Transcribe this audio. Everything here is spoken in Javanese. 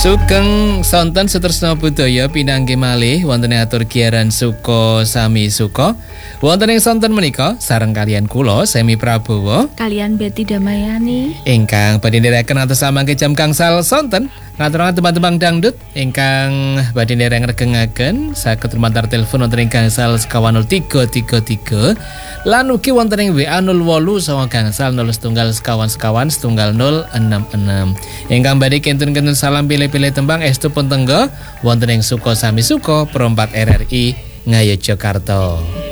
Sugeng sonten Sutresna Budaya pinanggih malih wonten ing atur giaran Suko Sami Suko. Wonten ing sonten menika sareng kalian kula Semi Prabowo kalian Betty Damayani ingkang badhe nderekaken atus samangke jam gangsal sonten ngaturaken tembang-tembang dangdut ingkang badhe nderengaken saged lumantar telepon wonten ing gangsal 0333 lan ugi wonten ing WA 08 gangsal 01 sekawan 066. Ingkang badhe kinten-kinten salam pilih-pilih tembang estu pun tenggo wonten ing Suko Sami Suko Perompat RRI Ngayogyakarta.